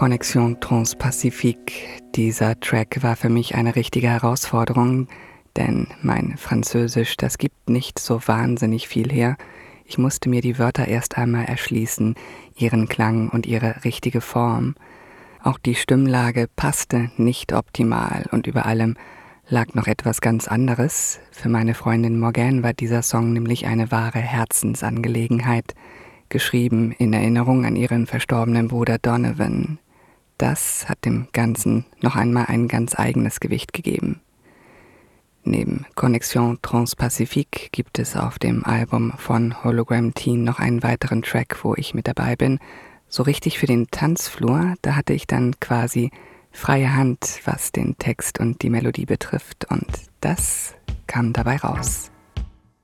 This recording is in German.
Connexion Transpacifique. Dieser Track war für mich eine richtige Herausforderung, denn mein Französisch, das gibt nicht so wahnsinnig viel her. Ich musste mir die Wörter erst einmal erschließen, ihren Klang und ihre richtige Form. Auch die Stimmlage passte nicht optimal und über allem lag noch etwas ganz anderes. Für meine Freundin Morgane war dieser Song nämlich eine wahre Herzensangelegenheit, geschrieben in Erinnerung an ihren verstorbenen Bruder Donovan. Das hat dem Ganzen noch einmal ein ganz eigenes Gewicht gegeben. Neben Connexion Transpacifique gibt es auf dem Album von Hologram Teen noch einen weiteren Track, wo ich mit dabei bin. So richtig für den Tanzflur, da hatte ich dann quasi freie Hand, was den Text und die Melodie betrifft, und das kam dabei raus.